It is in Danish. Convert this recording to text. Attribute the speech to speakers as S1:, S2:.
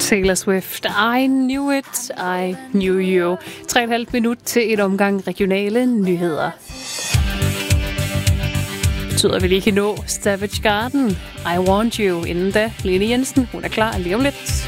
S1: Taylor Swift, I knew it, I knew you. 3,5 minut til et omgang regionale nyheder. Betyder, at vi lige kan nå Savage Garden, I want you. Inden da, Lene Jensen, hun er klar lige om lidt.